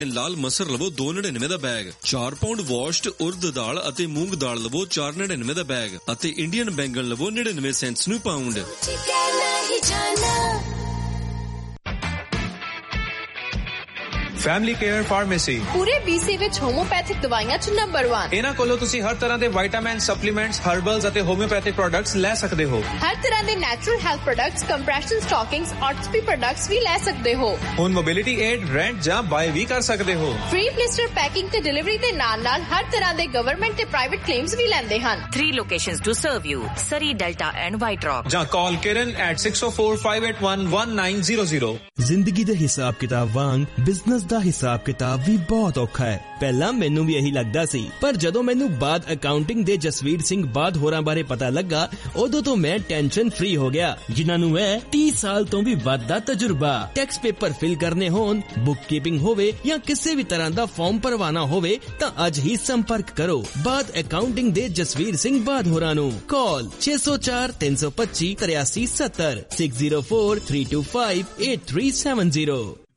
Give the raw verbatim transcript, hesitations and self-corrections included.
ਲਾਲ ਮਸਰ ਲਵੋ ਦੋ ਨੜਿਨਵੇਂ ਦਾ ਬੈਗ, ਚਾਰ ਪਾਉਂਡ ਵਾਸ਼ਡ ਉਰਦ ਦਾਲ ਅਤੇ ਮੂੰਗ ਦਾਲ ਲਵੋ ਚਾਰ ਨੜਿਨਵੇਂ ਦਾ ਬੈਗ ਅਤੇ ਇੰਡੀਅਨ ਬੈਂਗਣ ਲਵੋ ਨੜਿਨਵੇਂ ਸੈਂਟਸ ਨੂੰ ਪਾਉਂਡ। ਫੈਮਿਲੀ ਕੇਅਰ ਫਾਰਮੇਸੀ ਪੂਰੇ ਬੀਸੀ ਵਿੱਚ ਹੋਮੋਪੈਥਿਕ ਦਵਾਈਆਂ ਚ ਨੰਬਰ ਇੱਕ। ਇਹਨਾਂ ਕੋਲੋਂ ਤੁਸੀਂ ਹਰ ਤਰ੍ਹਾਂ ਦੇ ਵਿਟਾਮਿਨ, ਸਪਲੀਮੈਂਟਸ, ਹਰਬਲਸ ਅਤੇ ਹੋਮਿਓਪੈਥਿਕ ਪ੍ਰੋਡਕਟਸ ਲੈ ਸਕਦੇ ਹੋ। ਹਰ ਤਰ੍ਹਾਂ ਦੇ natural health products, compression ਸਟਾਕਿੰਗਸ, ਆਰਥੋਪੀ products ਵੀ ਲੈ ਸਕਦੇ ਹੋ। ਹੁਣ ਮੋਬਿਲਿਟੀ ਏਡ, ਰੈਂਟ ਜਾਂ ਬਾਏ ਵੀ ਕਰ ਸਕਦੇ ਹੋ। ਫ੍ਰੀ ਬਲਿਸਟਰ ਪੈਕਿੰਗ ਤੇ ਡਿਲੀਵਰੀ ਦੇ ਨਾਲ ਨਾਲ ਹਰ ਤਰ੍ਹਾਂ ਦੇ ਗਵਰਨਮੈਂਟ ਤੇ ਪ੍ਰਾਈਵੇਟ ਕਲੇਮਸ ਵੀ ਲੈਂਦੇ ਹਨ। Three locations to serve you: Surrey, Delta and White Rock. ਜਾਂ ਕਾਲ ਕਿਰਨ at six oh four, five eight one, one nine zero zero। ਜ਼ਿੰਦਗੀ ਦੇ ਹਿਸਾਬ ਕਿਤਾਬ ਵਾਂਗ ਬਿਜ਼ਨਸ ਦਾ ਹਿਸਾਬ ਕਿਤਾਬ ਵੀ ਬਹੁਤ ਔਖਾ ਹੈ। ਪਹਿਲਾਂ ਮੈਨੂੰ ਵੀ ਇਹੀ ਲੱਗਦਾ ਸੀ, ਪਰ ਜਦੋਂ ਮੈਨੂੰ ਬਾਦ ਅਕਾਊਂਟਿੰਗ ਦੇ ਜਸਵੀਰ ਸਿੰਘ ਬਾਦ ਹੋਰਾਂ ਬਾਰੇ ਪਤਾ ਲੱਗਾ, ਉਦੋਂ ਤੋਂ ਮੈਂ ਟੈਨਸ਼ਨ ਫ੍ਰੀ ਹੋ ਗਿਆ, ਜਿਨ੍ਹਾਂ ਨੂੰ ਹੈ ਤੀਹ ਸਾਲ ਤੋਂ ਵੀ ਵੱਧ ਦਾ ਤਜਰਬਾ। ਟੈਕਸ ਪੇਪਰ ਫਿਲ ਕਰਨੇ ਹੋਣ, ਬੁੱਕ ਕੀਪਿੰਗ ਹੋਵੇ ਜਾਂ ਕਿਸੇ ਵੀ ਤਰ੍ਹਾਂ ਦਾ ਫਾਰਮ ਭਰਵਾਨਾ ਹੋਵੇ ਤਾਂ ਅੱਜ ਹੀ ਸੰਪਰਕ ਕਰੋ ਬਾਦ ਅਕਾਊਂਟਿੰਗ ਦੇ ਜਸਵੀਰ ਸਿੰਘ ਬਾਦ ਹੋਰਾਂ ਨੂੰ। ਕਾਲ ਛੇ ਸੌ ਚਾਰ, ਤਿੰਨ ਸੌ ਪੱਚੀ, ਤਰਿਆਸੀ ਸੱਤਰ, ਛੇ ਜ਼ੀਰੋ ਚਾਰ, ਤਿੰਨ ਦੋ ਪੰਜ, ਅੱਠ ਤਿੰਨ ਸੱਤ ਜ਼ੀਰੋ।